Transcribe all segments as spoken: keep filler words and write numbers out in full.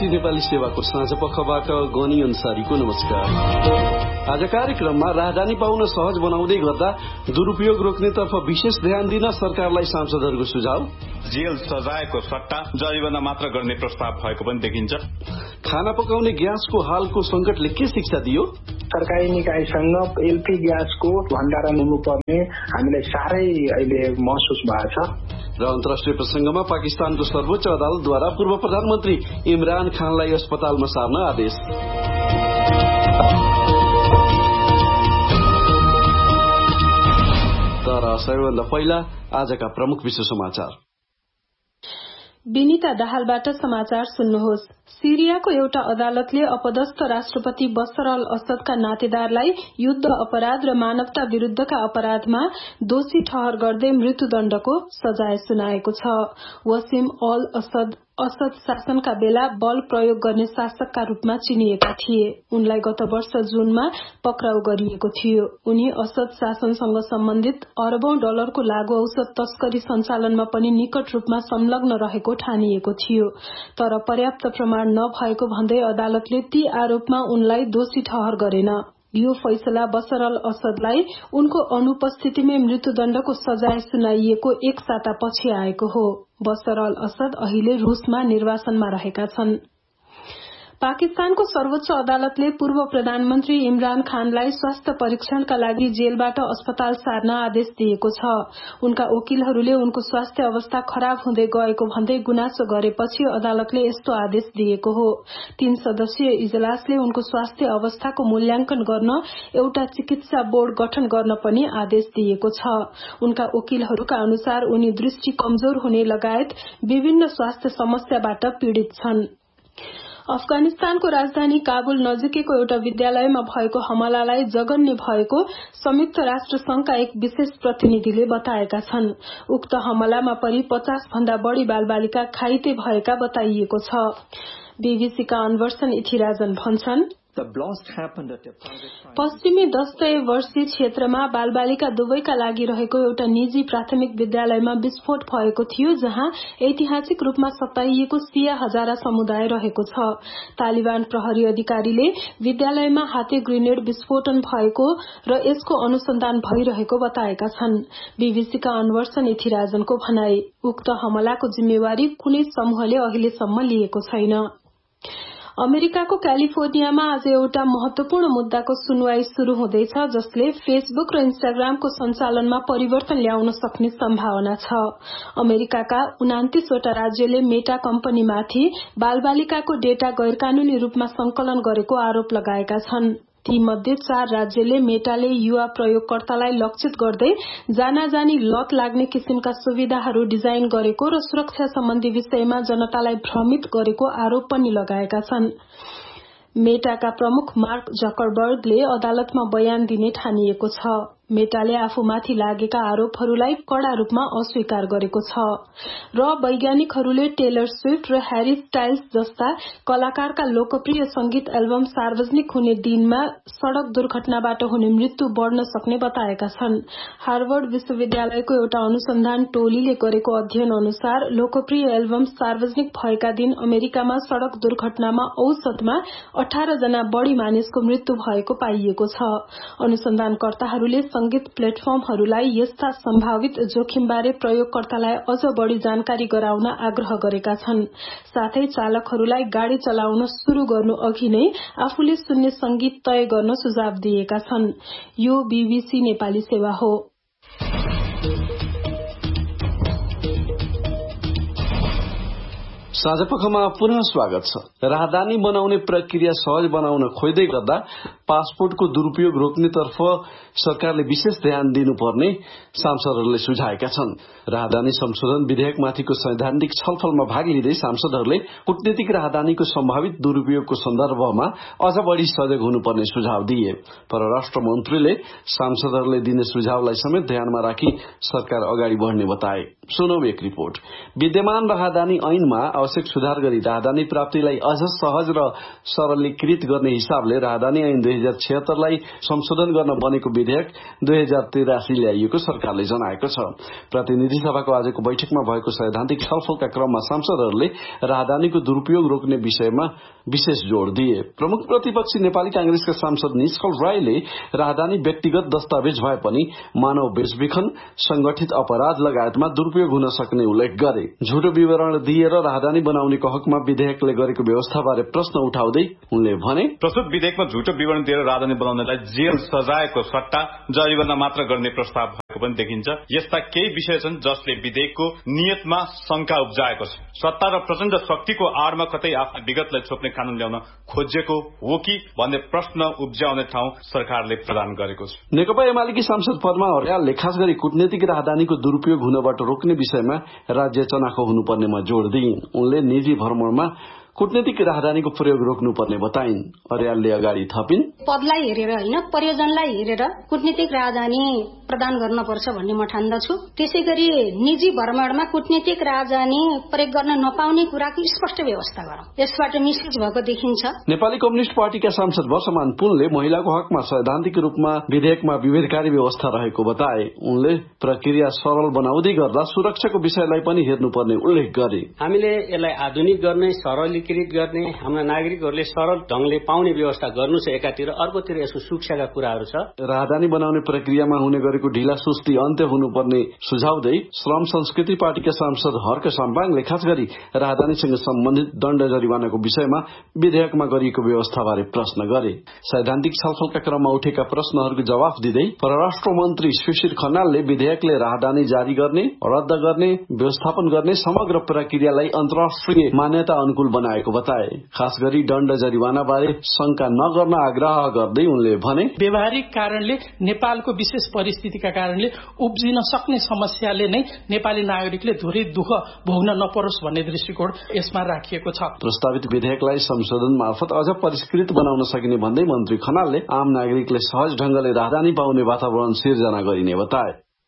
BBC Nepali सेवाको साँझ पखबाट गनी अन्सारीको नमस्कार। आज कार्यक्रममा राहदानी पाउन सहज बनाउँदै गर्दा दुरुपयोग रोक्नेतर्फ विशेष ध्यान दिन सरकारलाई सांसदहरूको सुझाव, जेल सजायको सट्टा जरिवाना मात्र गर्ने प्रस्ताव भएको पनि देखिन्छ। खाना पकाउने ग्यासको हालको संकटले के शिक्षा दियो? सरकारी निकायसँग एलपी ग्यासको भण्डारण हुनुपर्ने हामीलाई साह्रै अहिले महसुस भएको छ। र अन्तर्राष्ट्रिय प्रसंगमा पाकिस्तानको सर्वोच्च अदालतद्वारा पूर्व प्रधानमन्त्री इमरान खानलाई अस्पतालमा सार्न आदेश। तर सबैभन्दा पहिला आजका प्रमुख विश्व समाचार। विनिता दाहालबाट समाचार सुन्नुहोस्। सिरियाको एउटा अदालतले अपदस्थ राष्ट्रपति बशर अल असदका नातेदारलाई युद्ध अपराध र मानवता विरूद्धका अपराधमा दोषी ठहर गर्दै मृत्युदण्डको सजाय सुनाएको छ। वसिम अल असद असद शासनका बेला बल प्रयोग गर्ने शासकका रूपमा चिनिएका थिए। उनलाई गत वर्ष जूनमा पक्राउ गरिएको थियो। उनी असद शासनसँग सम्बन्धित अरबौं डलरको लागू औषध तस्करी सञ्चालनमा पनि निकट रूपमा संलग्न रहेको ठानिएको थियो। तर पर्याप्त प्रमाण नभएको भन्दै अदालतले ती आरोपमा उनलाई दोषी ठहर गरेन। यो फैसला बशर अल असदलाई उनको अनुपस्थितिमै मृत्युदण्डको सजाय सुनाइएको एक साता पछि आएको हो। बशर अल असद अहिले रूसमा निर्वासनमा रहेका छन्। पाकिस्तानको सर्वोच्च अदालतले पूर्व प्रधानमन्त्री इमरान खानलाई स्वास्थ्य परीक्षणका लागि जेलबाट अस्पताल सार्न आदेश दिएको छ। उनका वकिलहरूले उनको स्वास्थ्य अवस्था खराब हुँदै गएको भन्दै गुनासो गरेपछि अदालतले यस्तो आदेश दिएको हो। तीन सदस्यीय इजलासले उनको स्वास्थ्य अवस्थाको मूल्याङ्कन गर्न एउटा चिकित्सा बोर्ड गठन गर्न पनि आदेश दिएको छ। उनका वकिलहरूका अनुसार उनी दृष्टि कमजोर हुने लगायत विभिन्न स्वास्थ्य समस्याबाट पीड़ित छन्। अफगानिस्तानको राजधानी काबुल नजिकैको एउटा विद्यालयमा भएको हमलालाई जघन्य भएको संयुक्त राष्ट्र संघका एक विशेष प्रतिनिधिले बताएका छन्। उक्त हमलामा परि पचास भन्दा बढ़ी बालबालिका घाइते भएका बताइएको छ। बीबीसीका अनवर्सन इथिराजन भन्छन्, पश्चिमी दस्तऐवर्षी क्षेत्रमा बालबालिका दुवैका लागि रहेको एउटा निजी प्राथमिक विद्यालयमा विस्फोट भएको थियो, जहाँ ऐतिहासिक रूपमा सताइएको सिया हजारा समुदाय रहेको छ। तालिबान प्रहरी अधिकारीले विद्यालयमा हाते ग्रेनेड विस्फोटन भएको र यसको अनुसन्धान भइरहेको बताएका छन्। बीबीसीका अनवर्सन इथिराजनको भनाई, उक्त हमलाको जिम्मेवारी कुनै समूहले अहिलेसम्म लिएको छैन। अमेरिकाको क्यालिफोर्नियामा आज एउटा महत्वपूर्ण मुद्दाको सुनवाई शुरू हुँदैछ, जसले फेसबुक र इन्स्टाग्रामको सञ्चालनमा परिवर्तन ल्याउन सक्ने सम्भावना छ। अमेरिकाका उनातीसवटा राज्यले मेटा कम्पनीमाथि बालबालिकाको डेटा गैरकानूनी रूपमा संकलन गरेको आरोप लगाएका छन्। ती मध्ये चार राज्यले मेटाले युवा प्रयोगकर्तालाई लक्षित गर्दै जानाजानी लत लाग्ने किसिमका सुविधाहरू डिजाइन गरेको र सुरक्षा सम्बन्धी विषयमा जनतालाई भ्रमित गरेको आरोप पनि लगाएका छन्। मेटाका प्रमुख मार्क जकरबर्गले अदालतमा बयान दिने ठानिएको छ। मेटाले आफूमाथि लागेका आरोपहरूलाई कड़ा रूपमा अस्वीकार गरेको छ र वैज्ञानिकहरूले टेलर स्विफ्ट र हैरी स्टाइल्स जस्ता कलाकारका लोकप्रिय संगीत एल्बम सार्वजनिक हुने दिनमा सड़क दुर्घटनाबाट हुने मृत्यु बढ़न सक्ने बताएका छन्। हार्वर्ड विश्वविद्यालयको एउटा अनुसन्धान टोलीले गरेको अध्ययन अनुसार लोकप्रिय एल्बम सार्वजनिक भएका दिन अमेरिकामा सड़क दुर्घटनामा औसतमा अठार जना बढ़ी मानिसको मृत्यु भएको पाइएको छ। अनुसन्धानकर्ताहरूले संगीत प्लेटफर्महरूलाई यस्ता सम्भावित जोखिमबारे प्रयोगकर्तालाई अझ बढ़ी जानकारी गराउन आग्रह गरेका छन्। साथै चालकहरूलाई गाड़ी चलाउन शुरू गर्नु अघि नै आफूले सुन्ने संगीत तय गर्न सुझाव दिएका छन्। यो बीबीसी नेपाली सेवा हो। साँझपखमा पुनः स्वागत छ। राहदानी बनाउने प्रक्रिया सहज बनाउन खोज्दै गर्दा पासपोर्टको दुरूपयोग रोक्नेतर्फ सरकारले विशेष ध्यान दिनुपर्ने सांसदहरूले सुझाएका छन्। राहदानी संशोधन विधेयकमाथिको सैद्धान्तिक छलफलमा भाग लिँदै सांसदहरूले कूटनीतिक राहदानीको सम्भावित दुरूपयोगको सन्दर्भमा अझ बढ़ी सजग हुनुपर्ने सुझाव दिए। परराष्ट्र मन्त्रीले सांसदहरूले दिने सुझावलाई समेत ध्यानमा राखी सरकार अगाडि बढ़ने बताए। सुनौ एक रिपोर्ट। विद्यमान राहदानी ऐनमा आवश्यक सुधार गरी राहदानी प्राप्तिलाई अझ सहज र सरलीकृत गर्ने हिसाबले राहदानी ऐन दुई हजार छिहत्तरलाई संशोधन गर्न बनेको विधेयक दुई हजार त्रिरासी ल्याइएको सरकारले जनाएको छ। प्रतिनिधि सभाको आजको बैठकमा भएको सैद्धान्तिक छलफलका क्रममा सांसदहरूले राहदानीको दुरूपयोग रोक्ने विषयमा विशेष जोड़ दिए। प्रमुख प्रतिपक्षी नेपाली कांग्रेसका सांसद निष्कल राईले राहदानी व्यक्तिगत दस्तावेज भए पनि मानव बेचबिखन, संगठित अपराध लगायतमा दुरूपयोग हुन सक्ने उल्लेख गरे। झुटो विवरण दिएर राहदानी बनाउनेको हकमा विधेयकले गरेको व्यवस्थाबारे प्रश्न उठाउँदै उनले भने, प्रस्तुत विधेयकमा झुटो विवरण दिएर राहदानी बनाउनेलाई जेल सजायको सट्टा जरिवाना मात्र गर्ने प्रस्ताव भएको पनि देखिन्छ। यस्ता केही विषय छन् जसले विधेयकको नियतमा शंका उब्जाएको छ। सत्ता र प्रचण्ड शक्तिको आडमा कतै आफ्ना विगतलाई छोप्ने कानून ल्याउन खोजेको हो कि भन्ने प्रश्न उब्जाउने ठाउँ सरकारले प्रदान गरेको छ। नेकपा एमालेकी सांसद पद्मा अर्यालले खास गरी कूटनीतिक राहदानीको दुरूपयोग हुनबाट रोक्ने विषयमा राज्य चनाखो हुनुपर्नेमा जोड़ दिइन्। उनले निजी भ्रमणमा कूटनीतिक राहदानीको प्रयोग रोक्नुपर्ने बताइन्। अर्यालले अगाडि थपिन्, पदलाई हेरेर होइन, प्रयोजनलाई हेरेर कूटनीतिक राहदानी प्रदान गर्नुपर्छ भन्ने म ठान्दछु। त्यसै गरी निजी भ्रमणमा कूटनीतिक राहदानी प्रयोग गर्न नपाउने कुराको स्पष्ट व्यवस्था गरौं। यसबाट मिसयुज भएको देखिन्छ। नेपाली कम्युनिष्ट पार्टीका सांसद वर्षमान पुनले महिलाको हकमा सैद्धान्तिक रूपमा विधेयकमा विभेदकारी व्यवस्था रहेको बताए। उनले प्रक्रिया सरल बनाउँदै गर्दा सुरक्षाको विषयलाई पनि हेर्नुपर्ने उल्लेख गरे। हामीले यसलाई आधुनिक गर्ने, सरलीकृत गर्ने, हाम्रा नागरिकहरूले सरल ढंगले पाउने व्यवस्था गर्नु छ एकातिर, अर्कोतिर यसको सुरक्षाका कुराहरू छ। राहदानी बनाउने प्रक्रियामा हुने गरेको ढिला सुस्ती अन्त्य हुनुपर्ने सुझाउँदै श्रम संस्कृति पार्टीका सांसद हर्क साम्पाङले खास गरी राहदानीसँग सम्बन्धित दण्ड जरिवानाको विषयमा विधेयकमा गरिएको व्यवस्थाबारे प्रश्न गरे। सैद्धान्तिक छलफलका क्रममा उठेका प्रश्नहरूको जवाफ दिँदै परराष्ट्र मन्त्री सुशील खनालले विधेयकले राहदानी जारी गर्ने, रद्द गर्ने, व्यवस्थापन गर्ने समग्र प्रक्रियालाई अन्तर्राष्ट्रिय मान्यता अनुकूल बनाएको बताए। खास गरी दण्ड जरिवाना बारे शंका नगर्न आग्रह गर्दै उनले भने, व्यवहारिक कारणले नेपालको विशेष परिस्थितिका कारणले उब्जिन सक्ने समस्याले नै नेपाली नागरिकले धेरै दुःख भोग्न नपरोस् भन्ने दृष्टिकोण यसमा राखिएको छ। प्रस्तावित विधेयकलाई संशोधन मार्फत अझ परिष्कृत बनाउन सकिने भन्दै मन्त्री खनालले आम नागरिकले सहज ढंगले राहदानी पाउने वातावरण सिर्जना गरिने बताए।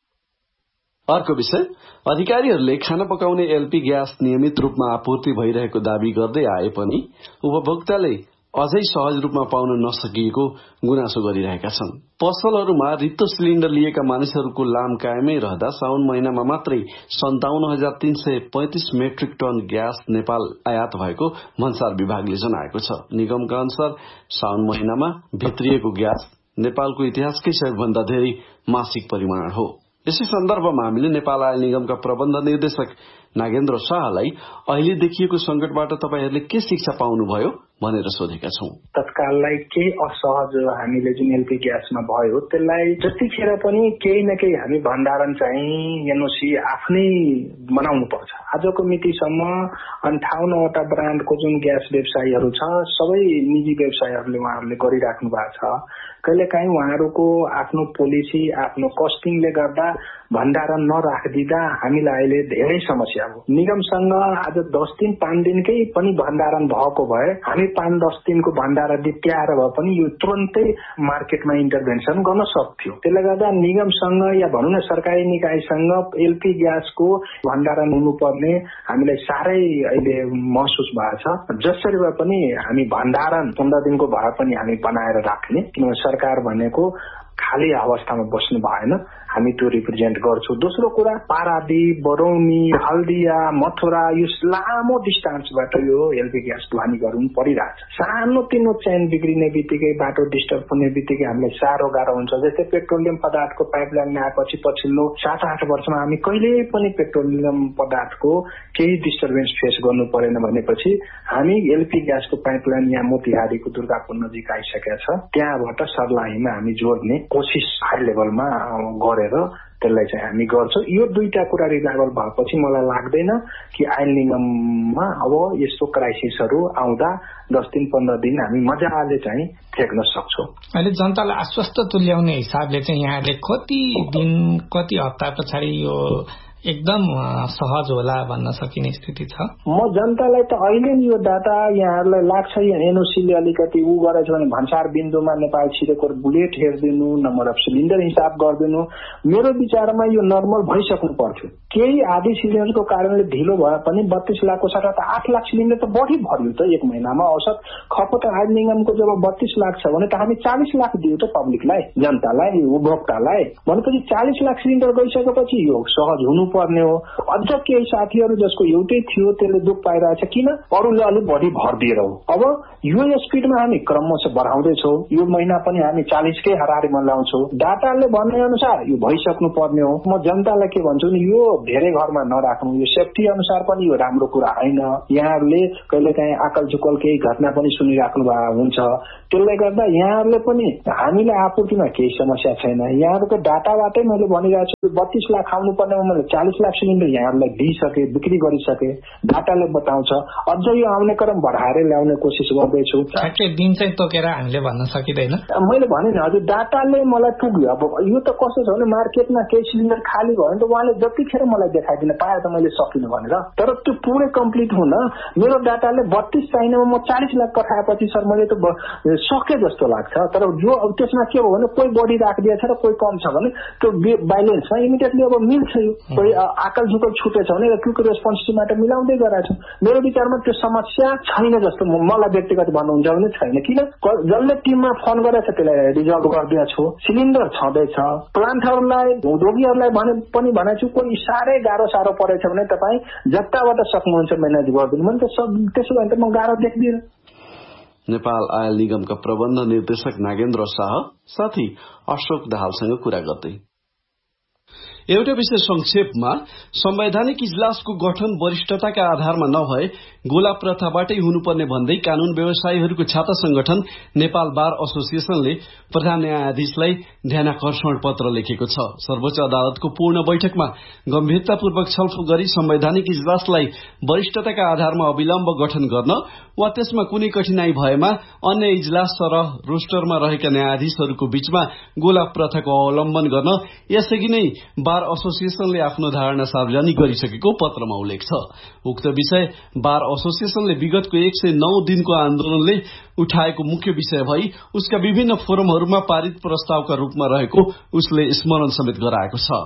अर्को विषय, अधिकारीहरूले खाना पकाउने एलपी ग्यास नियमित रूपमा आपूर्ति भइरहेको दावी गर्दै आए पनि उपभोक्ताले अझै सहज रूपमा पाउन नसकिएको गुनासो गरिरहेका छन्। पसलहरूमा रित्तो सिलिण्डर लिएका मानिसहरूको लाम कायमै रहँदा साउन महिनामा मात्रै सन्ताउन्न हजार तीन सय पैंतिस मेट्रिक टन ग्यास नेपाल आयात भएको भन्सार विभागले जनाएको छ। निगमका अनुसार साउन महिनामा भित्रिएको ग्यास नेपालको इतिहासकै सबैभन्दा धेरै मासिक परिमाण हो। यसै सन्दर्भमा हामीले नेपाल आयल निगमका प्रबन्ध निर्देशक नागेन्द्र शाहलाई अहिले देखिएको संकटबाट तपाईहरूले के शिक्षा पाउनुभयो भनेर सोधेका छौं। तत्काललाई केही असहज हामीले जुन एलपी ग्यासमा भयो त्यसलाई जतिखेर पनि केही न केही हामी भण्डारण चाहिँ एनओसी आफ्नै बनाउनु पर्छ। आजको मितिसम्म अन्ठाउन्नवटा ब्रान्डको जुन ग्यास व्यवसायीहरू छ सबै निजी व्यवसायीहरूले उहाँहरूले गरिराख्नु भएको छ। कहिलेकाहीँ उहाँहरूको आफ्नो पोलिसी, आफ्नो कस्टिङले गर्दा भण्डारण नराखिदिँदा हामीलाई अहिले धेरै समस्या हो। निगमसँग आज दस दिन पाँच दिनकै पनि भण्डारण भएको भए हामी पाँच दस दिनको भण्डारण दित्याएर भए पनि यो तुरन्तै मार्केटमा इन्टरभेन्सन गर्न सक्थ्यो। त्यसले गर्दा निगमसँग या भनौँ न सरकारी निकायसँग एलपी ग्यासको भण्डारण हुनुपर्ने हामीलाई साह्रै अहिले महसुस भएको छ। जसरी भए पनि हामी भण्डारण पन्ध्र दिनको भए पनि हामी बनाएर राख्ने, किनभने सरकार भनेको खाली अवस्थामा बस्नु भएन, हामी त्यो रिप्रेजेन्ट गर्छौँ। दोस्रो कुरा, पारादीप, बरौनी, हल्दिया, मथुरा यो लामो डिस्टेन्सबाट यो एलपी ग्यास ढुवानी गर्नु परिरहेछ। सानो तिनो चेन बिग्रिने बित्तिकै, बाटो डिस्टर्ब हुने बित्तिकै हामीलाई साह्रो गाह्रो हुन्छ। जस्तै पेट्रोलियम पदार्थको पाइपलाइन आएपछि पछिल्लो सात आठ वर्षमा हामी कहिले पनि पेट्रोलियम पदार्थको केही डिस्टर्बेन्स फेस गर्नु परेन भनेपछि हामी एलपी ग्यासको पाइपलाइन यहाँ मोतिहारीको दुर्गापुर नजिक आइसकेका छ। त्यहाँबाट सर्लाहीमा हामी जोड्ने कोसिस हाई लेभलमा गरेर त्यसलाई चाहिँ हामी गर्छौँ। यो दुईटा कुरा रिलायबल भएपछि मलाई लाग्दैन कि आयल निगममा अब यस्तो क्राइसिसहरू आउँदा दस दिन पन्ध्र दिन हामी मजाले चाहिँ फेक्न सक्छौँ। अहिले जनतालाई आश्वस्त तुल्याउने हिसाबले चाहिँ यहाँले कति दिन कति हप्ता पछाडि यो एकदम सहज होला भन्न सकिने स्थिति छ। म जनतालाई त अहिले नि यो डाटा यहाँहरूलाई लाग्छ एनओसीले अलिकति उ गरेछ भने भन्सार बिन्दुमा नेपाल छिरेको बुलेट हेरिदिनु, नम्बर अफ सिलिन्डर हिसाब गरिदिनु, मेरो विचारमा यो नर्मल भइसक्नु पर्थ्यो। केही आधी सिलिन्डरको कारणले ढिलो भए पनि बत्तीस लाखको सट्टा त आठ लाख सिलिन्डर त बढी भर्यो त एक महिनामा। औसत खपत आय निगमको जब बत्तीस लाख छ भने त हामी चालिस लाख दियो त पब्लिकलाई, जनतालाई, उपभोक्तालाई। भनेपछि चालिस लाख सिलिन्डर गइसकेपछि यो सहज हुनुपर्ने हो। अझ केही साथीहरू जसको एउटै थियो त्यसले दुःख पाइरहेछ, किन अरूले अलिक बढी भर दिएर हो। अब यो स्पिडमा हामी क्रमशः बढाउँदैछौँ। यो महिना पनि हामी चालिसकै हाराहारीमा ल्याउँछौँ। डाटाले भन्ने अनुसार यो भइसक्नु पर्ने हो। म जनतालाई के भन्छु नि, यो धेरै घरमा नराख्नु, यो सेफ्टी अनुसार पनि यो राम्रो कुरा होइन। यहाँहरूले कहिलेकाहीँ आकल झुकल केही घटना पनि सुनिराख्नु भएको हुन्छ। त्यसले गर्दा यहाँहरूले पनि हामीलाई आपूर्तिमा केही समस्या छैन। यहाँहरूको डाटाबाटै मैले भनिरहेको छु, बत्तीस लाख आउनु पर्नेमा मैले चालिस लाख सिलिन्डर यहाँहरूलाई दिइसके, बिक्री गरिसके, डाटाले बताउँछ। अझ यो आउने क्रम बढाएर ल्याउने कोसिस गर्दैछु। दिन चाहिँ तोकेर हामीले भन्न सकिँदैन। मैले भने नि हजुर, डाटाले मलाई पुग्यो। अब यो त कस्तो छ भने मार्केटमा केही सिलिन्डर खाली भयो भने त उहाँले जतिखेर मलाई देखाइदिन पाए त मैले सकिनँ भनेर, तर त्यो पुरै कम्प्लिट हुन मेरो डाटाले बत्तीस चाहिनेमा म चालिस लाख पठाएपछि सर मैले त सके जस्तो लाग्छ। तर जो त्यसमा के हो भने कोही बढी राखिदिएछ र कोही कम छ भने त्यो ब्यालेन्समा इमिडिएटली अब मिल्छ। यो कोही आकल झुकल छुटेछ भने क्विक रेस्पोन्सबाट मिलाउँदै गराएको छ। मेरो विचारमा त्यो समस्या छैन जस्तो मलाई व्यक्तिगत भन्नुहुन्छ भने छैन। किन जसले टिममा फोन गरेछ त्यसलाई रिजल्भ गरिदिएको छु। सिलिन्डर छँदैछ। प्लान्टहरूलाई, उद्योगीहरूलाई भने पनि भनेको छु, कोही साह्रै गाह्रो साह्रो परेछ भने तपाईँ जताबाट सक्नुहुन्छ म्यानेज गरिदिनु भने त त्यसो भने त म गाह्रो देख्दिनँ। नेपाल आयल निगमका प्रबन्ध निर्देशक नागेन्द्र शाह साथी अशोक दाहालसँग कुरा गर्दै एउटा विषय संक्षेपमा, संवैधानिक इजलासको गठन वरिष्ठताका आधारमा नभए गोला प्रथाबाटै हुनुपर्ने भन्दै कानून व्यवसायीहरूको छाता संगठन नेपाल बार एसोसिएशनले प्रधान न्यायाधीशलाई ध्यानाकर्षण पत्र लेखेको छ। सर्वोच्च अदालतको पूर्ण बैठकमा गम्भीरतापूर्वक छलफल गरी संवैधानिक इजलासलाई वरिष्ठताका आधारमा अविलम्ब गठन गर्न वा त्यसमा कुनै कठिनाई भएमा अन्य इजलास सरह रोस्टरमा रहेका न्यायाधीशहरूको बीचमा गोला प्रथाको अवलम्बन गर्न यसअघि नै बार एसोसिएशनले आफ्नो धारणा सार्वजनिक गरिसकेको पत्रमा उल्लेख छ। उक्त विषय बार एसोसिएशनले विगतको एक सय नौ दिनको आन्दोलनले उठाएको मुख्य विषय भई उसका विभिन्न फोरमहरूमा पारित प्रस्तावका रूपमा रहेको उसले स्मरण समेत गराएको छ।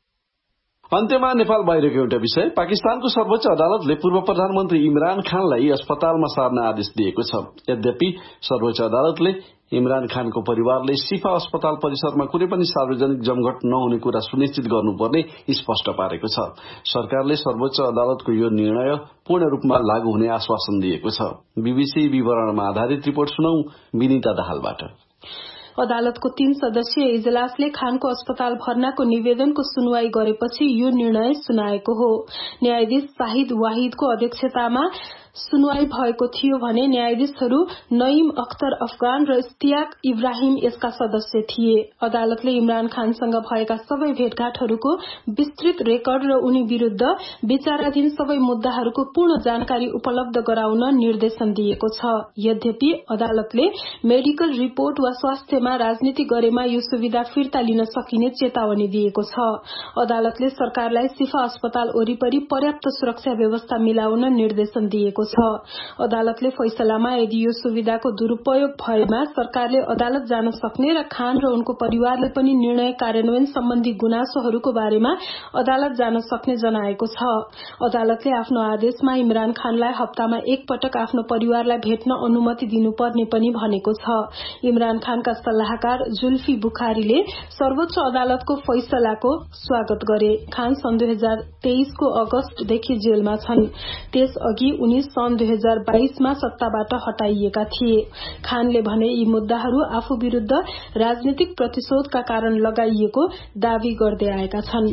अन्त्यमा नेपाल बाहिरको एउटा विषय, पाकिस्तानको सर्वोच्च अदालतले पूर्व प्रधानमन्त्री इमरान खानलाई अस्पतालमा सार्न आदेश दिएको छ। यद्यपि सर्वोच्च अदालतले इमरान खानको परिवारले शिफा अस्पताल परिसरमा कुनै पनि सार्वजनिक जमघट नहुने कुरा सुनिश्चित गर्नुपर्ने स्पष्ट पारेको छ। सरकारले सर्वोच्च अदालतको यो निर्णय पूर्ण रूपमा लागू हुने आश्वासन दिएको छ। बीबीसी विवरणमा आधारित रिपोर्ट सुनौ विनिता दाहालबाट। अदालतको तीन सदस्यीय इजलासले खानको अस्पताल भर्नाको निवेदनको सुनवाई गरेपछि यो निर्णय सुनाएको हो। न्यायाधीश शाहिद वाहिदको अध्यक्षतामा सुनवाई भएको थियो भने न्यायाधीशहरू नईम अख्तर अफगान र इस्तियाक इब्राहिम यसका सदस्य थिए। अदालतले इमरान खानसँग भएका सबै भेटघाटहरूको विस्तृत रेकर्ड र उनी विरूद्ध विचाराधीन सबै मुद्दाहरूको पूर्ण जानकारी उपलब्ध गराउन निर्देशन दिएको छ। यद्यपि अदालतले मेडिकल रिपोर्ट वा स्वास्थ्यमा राजनीति गरेमा यो सुविधा फिर्ता लिन सकिने चेतावनी दिएको छ। अदालतले सरकारलाई शिफा अस्पताल वरिपरि पर्याप्त सुरक्षा व्यवस्था मिलाउन निर्देशन दिएको छ। अदालतले फैसलामा यदि यो सुविधाको दुरूपयोग भएमा सरकारले अदालत जान सक्ने र खान र उनको परिवारले पनि निर्णय कार्यान्वयन सम्बन्धी गुनासोहरूको बारेमा अदालत जान सक्ने जनाएको छ। अदालतले आफ्नो आदेशमा इमरान खानलाई हप्तामा एक पटक आफ्नो परिवारलाई भेट्न अनुमति दिनुपर्ने पनि भनेको छ। इमरान खानका सल्लाहकार जुल्फी बुखारीले सर्वोच्च अदालतको फैसलाको स्वागत गरे। खान सन् दुई हजार तेइसको अगस्तदेखि जेलमा छन्। त्यसअघि उनी सन् दुई हजार बाइसमा सत्ताबाट हटाइएका थिए। खानले भने यी मुद्दाहरू आफू विरूद्ध राजनीतिक प्रतिशोधका कारण लगाइएको दावी गर्दै आएका छन्।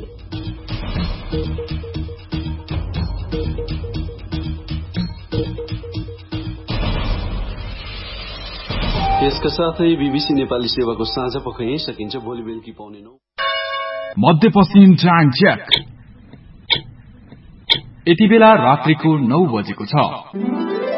यसका साथै बीबीसी नेपाली सेवाको साँझ पख यही सकिन्छ। भोलि बेलुकी पाउने नौ मध्यपश्चिम टाइम चेक। यति बेला रात्रिको नौ बजेको छ।